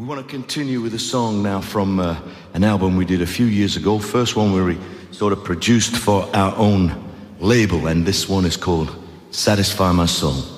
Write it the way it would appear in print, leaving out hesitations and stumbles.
We want to continue with a song now from an album we did a few years ago. First one we sort of produced for our own label, and this one is called Satisfy My Soul.